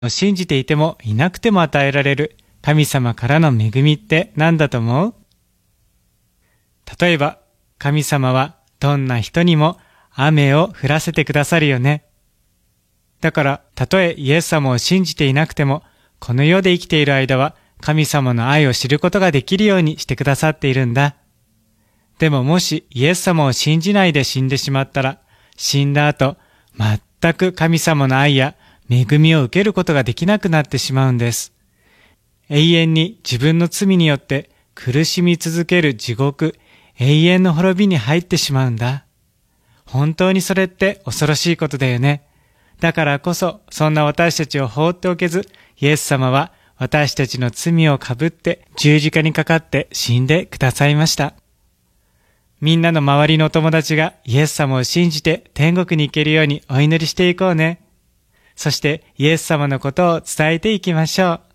信じていてもいなくても与えられる神様からの恵みって何だと思う？例えば、神様はどんな人にも雨を降らせてくださるよね。だから、たとえイエス様を信じていなくても、この世で生きている間は神様の愛を知ることができるようにしてくださっているんだ。でももしイエス様を信じないで死んでしまったら、死んだ後、全く神様の愛や恵みを受けることができなくなってしまうんです。永遠に自分の罪によって苦しみ続ける地獄、永遠の滅びに入ってしまうんだ。本当にそれって恐ろしいことだよね。だからこそ、そんな私たちを放っておけず、イエス様は私たちの罪をかぶって十字架にかかって死んでくださいました。みんなの周りのお友達がイエス様を信じて天国に行けるようにお祈りしていこうね。そしてイエス様のことを伝えていきましょう。